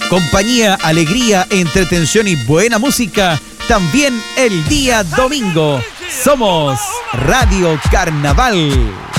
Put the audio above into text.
Compañía, alegría, entretención y buena música también el día domingo. Somos Radio Carnaval.